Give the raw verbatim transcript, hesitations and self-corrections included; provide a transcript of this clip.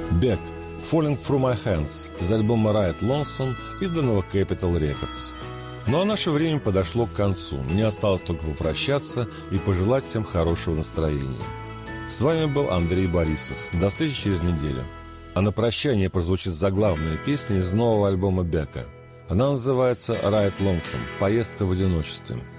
Beck «Falling Through My Hands» из альбома «Ride Lonesome», изданного Capitol Records. Ну а наше время подошло к концу. Мне осталось только попрощаться и пожелать всем хорошего настроения. С вами был Андрей Борисов. До встречи через неделю. А на прощание прозвучит заглавная песня из нового альбома Бека. Она называется «Ride Lonesome» – «Поездка в одиночестве».